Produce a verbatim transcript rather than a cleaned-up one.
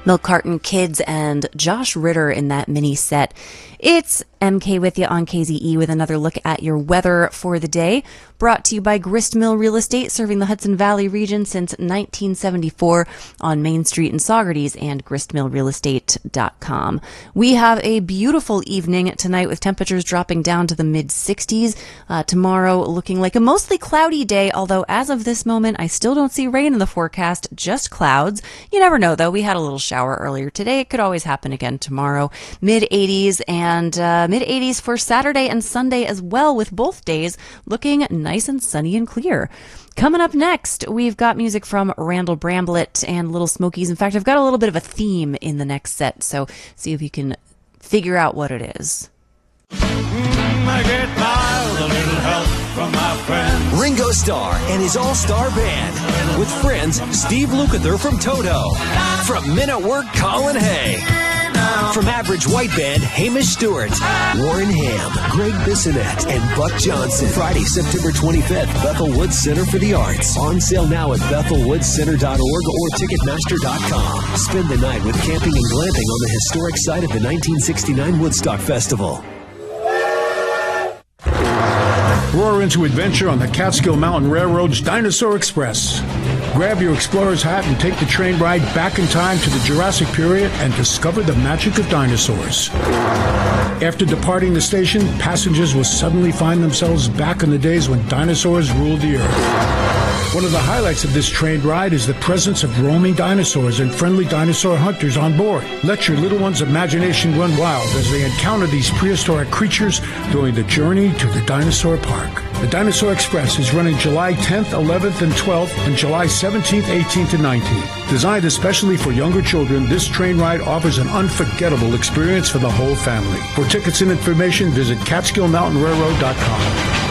Milk Carton Kids and Josh Ritter in that mini set. It's M K with you on K Z E with another look at your weather for the day. Brought to you by Gristmill Real Estate, serving the Hudson Valley region since nineteen seventy-four on Main Street in Saugerties and gristmill real estate dot com. We have a beautiful evening tonight with temperatures dropping down to the mid sixties. Uh, tomorrow looking like a mostly cloudy day, although as of this moment, I still don't see rain in the forecast, just clouds. You never know, though. We had a little shower earlier today. It could always happen again tomorrow. mid eighties and uh, mid eighties for Saturday and Sunday as well, with both days looking nice and sunny and clear. Coming up next, we've got music from Randall Bramblett and Little Smokies. In fact, I've got a little bit of a theme in the next set, so see if you can figure out what it is. Mm, I get by with a little help from my friends. Ringo Starr and his all-star band. With friends, Steve Lukather from Toto. From Men at Work, Colin Hay. From Average White Band, Hamish Stewart, Warren Ham, Greg Bissonette, and Buck Johnson. Friday, September twenty-fifth, Bethel Woods Center for the Arts. On sale now at bethel woods center dot org or ticketmaster dot com. Spend the night with camping and glamping on the historic site of the nineteen sixty-nine Woodstock Festival. Roar into adventure on the Catskill Mountain Railroad's Dinosaur Express. Grab your explorer's hat and take the train ride back in time to the Jurassic period and discover the magic of dinosaurs. After departing the station, passengers will suddenly find themselves back in the days when dinosaurs ruled the earth. One of the highlights of this train ride is the presence of roaming dinosaurs and friendly dinosaur hunters on board. Let your little one's imagination run wild as they encounter these prehistoric creatures during the journey to the dinosaur park. The Dinosaur Express is running July tenth, eleventh, and twelfth, and July seventeenth, eighteenth, and nineteenth. Designed especially for younger children, this train ride offers an unforgettable experience for the whole family. For tickets and information, visit catskill mountain railroad dot com.